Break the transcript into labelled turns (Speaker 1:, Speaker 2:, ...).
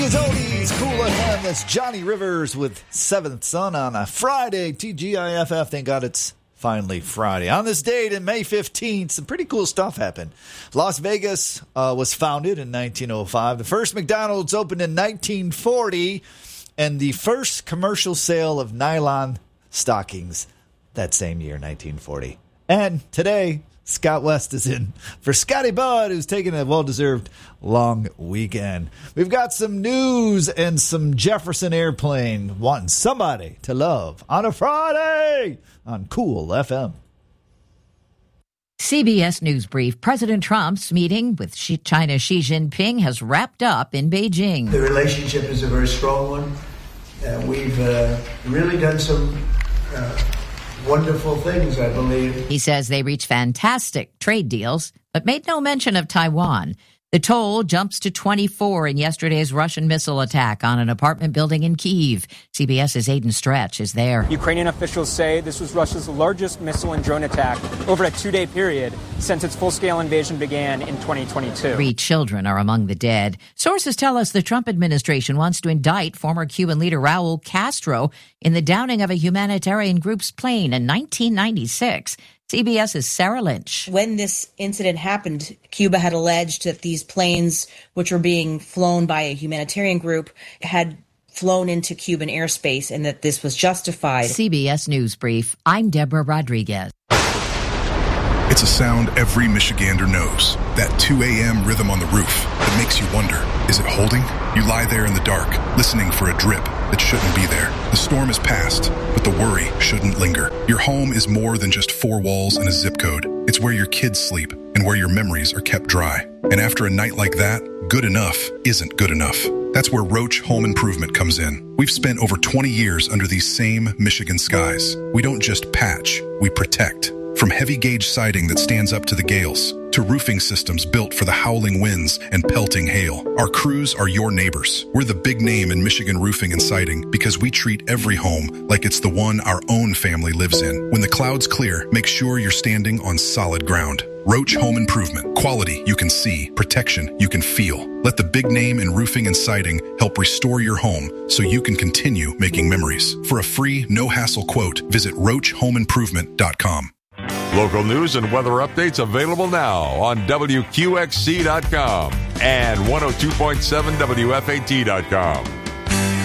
Speaker 1: It's Oldies Cool FM. That's Johnny Rivers with Seventh Son on a Friday. TGIFF. Thank God it's finally Friday. On this date, in May 15th, some pretty cool stuff happened. Las Vegas was founded in 1905. The first McDonald's opened in 1940. And the first commercial sale of nylon stockings that same year, 1940. And today, Scott West is in for Scotty Budd, who's taking a well-deserved long weekend. We've got some news and some Jefferson Airplane wanting somebody to love on a Friday on Cool FM.
Speaker 2: CBS News Brief. President Trump's meeting with China's Xi Jinping has wrapped up in Beijing.
Speaker 3: The relationship is a very strong one. We've really done some wonderful things, I believe.
Speaker 2: He says they reached fantastic trade deals, but made no mention of Taiwan. The toll jumps to 24 in yesterday's Russian missile attack on an apartment building in Kyiv. CBS's Aidan Stretch is there.
Speaker 4: Ukrainian officials say this was Russia's largest missile and drone attack over a 2-day period since its full-scale invasion began in 2022.
Speaker 2: 3 children are among the dead. Sources tell us the Trump administration wants to indict former Cuban leader Raul Castro in the downing of a humanitarian group's plane in 1996. CBS's Sarah Lynch.
Speaker 5: When this incident happened, Cuba had alleged that these planes, which were being flown by a humanitarian group, had flown into Cuban airspace and that this was justified.
Speaker 2: CBS News Brief. I'm Deborah Rodriguez.
Speaker 6: It's a sound every Michigander knows. That 2 a.m. rhythm on the roof that makes you wonder, is it holding? You lie there in the dark, listening for a drip that shouldn't be there. The storm is past, but the worry shouldn't linger. Your home is more than just 4 walls and a zip code. It's where your kids sleep and where your memories are kept dry. And after a night like that, good enough isn't good enough. That's where Roach Home Improvement comes in. We've spent over 20 years under these same Michigan skies. We don't just patch, we protect. From heavy gauge siding that stands up to the gales, to roofing systems built for the howling winds and pelting hail, our crews are your neighbors. We're the big name in Michigan roofing and siding because we treat every home like it's the one our own family lives in. When the clouds clear, make sure you're standing on solid ground. Roach Home Improvement. Quality you can see, protection you can feel. Let the big name in roofing and siding help restore your home so you can continue making memories. For a free, no-hassle quote, visit roachhomeimprovement.com.
Speaker 7: Local news and weather updates available now on WQXC.com and 102.7 WFAT.com.